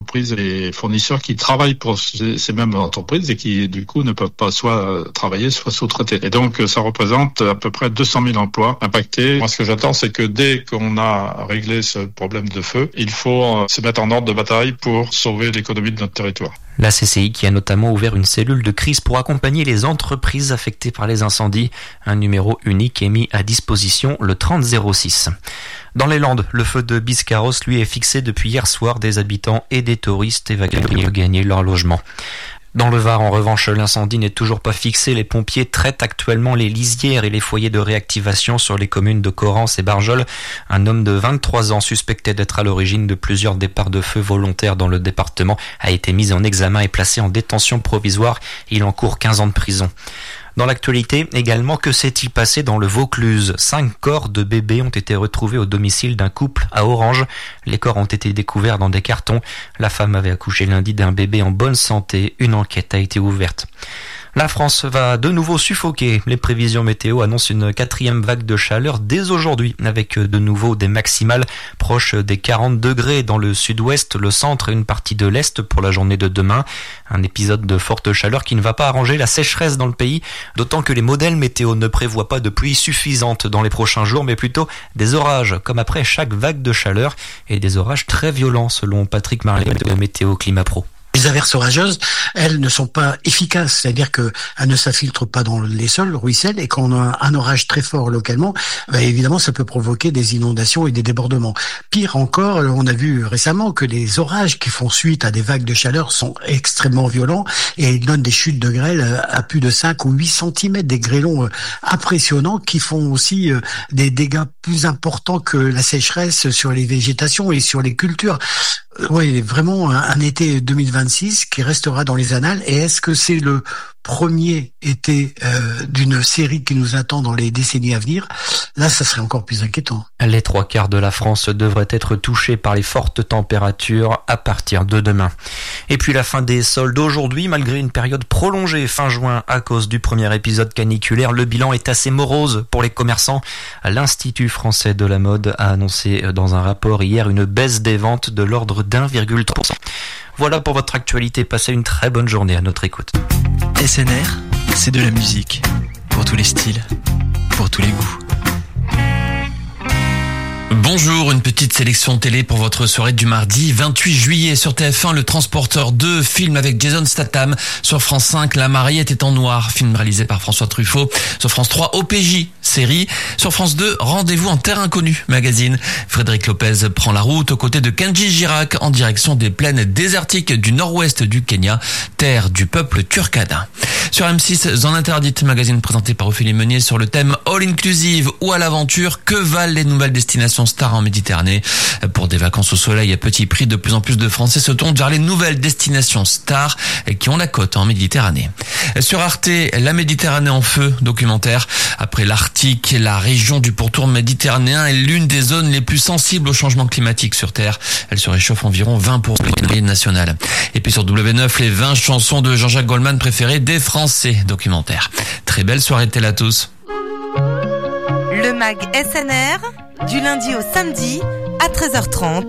entreprises et fournisseurs qui travaillent pour ces mêmes entreprises et qui, du coup, ne peuvent pas soit travailler, soit sous-traiter. Et donc, ça représente à peu près 200 000 emplois impactés. Moi, ce que j'attends, c'est que dès qu'on a réglé ce problème de feu, il faut se mettre en ordre de bataille pour sauver l'économie de notre territoire. La CCI qui a notamment ouvert une cellule de crise pour accompagner les entreprises affectées par les incendies. Un numéro unique est mis à disposition, le 3006. Dans les Landes, le feu de Biscarrosse, lui, est fixé depuis hier soir. Des habitants et des touristes évacués pour gagner leur logement. Dans le Var, en revanche, l'incendie n'est toujours pas fixé. Les pompiers traitent actuellement les lisières et les foyers de réactivation sur les communes de Corrence et Barjol. Un homme de 23 ans suspecté d'être à l'origine de plusieurs départs de feu volontaires dans le département a été mis en examen et placé en détention provisoire. Il encourt 15 ans de prison. Dans l'actualité également, que s'est-il passé dans le Vaucluse ? 5 corps de bébés ont été retrouvés au domicile d'un couple à Orange. Les corps ont été découverts dans des cartons. La femme avait accouché lundi d'un bébé en bonne santé. Une enquête a été ouverte. La France va de nouveau suffoquer. Les prévisions météo annoncent une 4e vague de chaleur dès aujourd'hui, avec de nouveau des maximales proches des 40 degrés dans le sud-ouest, le centre et une partie de l'est pour la journée de demain. Un épisode de forte chaleur qui ne va pas arranger la sécheresse dans le pays, d'autant que les modèles météo ne prévoient pas de pluie suffisante dans les prochains jours, mais plutôt des orages, comme après chaque vague de chaleur, et des orages très violents, selon Patrick Marlet de Météo Climat Pro. Les averses orageuses, elles ne sont pas efficaces, c'est-à-dire qu'elles ne s'infiltrent pas dans les sols, ruissellent, et quand on a un orage très fort localement, évidemment, ça peut provoquer des inondations et des débordements. Pire encore, on a vu récemment que les orages qui font suite à des vagues de chaleur sont extrêmement violents et ils donnent des chutes de grêle à plus de 5 ou 8 cm, des grêlons impressionnants qui font aussi des dégâts plus importants que la sécheresse sur les végétations et sur les cultures. Oui, vraiment un été 2026 qui restera dans les annales. Et est-ce que c'est le premier été d'une série qui nous attend dans les décennies à venir? Là, ça serait encore plus inquiétant. Les 3/4 de la France devraient être touchés par les fortes températures à partir de demain. Et puis la fin des soldes aujourd'hui, malgré une période prolongée fin juin à cause du premier épisode caniculaire, le bilan est assez morose pour les commerçants. L'Institut français de la mode a annoncé dans un rapport hier une baisse des ventes de l'ordre d'1,3%. Voilà pour votre actualité. Passez une très bonne journée à notre écoute. SNR, c'est de la musique. Pour tous les styles, pour tous les goûts. Bonjour, une petite sélection télé pour votre soirée du mardi 28 juillet sur TF1, Le Transporteur 2, film avec Jason Statham. Sur France 5, La mariée était en noir, film réalisé par François Truffaut. Sur France 3, OPJ, série. Sur France 2, Rendez-vous en terre inconnue, magazine. Frédéric Lopez prend la route aux côtés de Kenji Girac en direction des plaines désertiques du nord-ouest du Kenya, terre du peuple turkana. Sur M6, Zone interdite, magazine présenté par Ophélie Meunier sur le thème All Inclusive ou à l'aventure, que valent les nouvelles destinations stars en Méditerranée. Pour des vacances au soleil à petit prix, de plus en plus de Français se tournent vers les nouvelles destinations stars qui ont la cote en Méditerranée. Sur Arte, La Méditerranée en feu, documentaire. Après l'Arctique, la région du pourtour méditerranéen est l'une des zones les plus sensibles au changement climatique sur Terre. Elle se réchauffe environ 20% de la moyenne nationale. Et puis sur W9, les 20 chansons de Jean-Jacques Goldman préférées des Français, documentaire. Très belle soirée de télé à tous. Le MAG SNR, du lundi au samedi à 13h30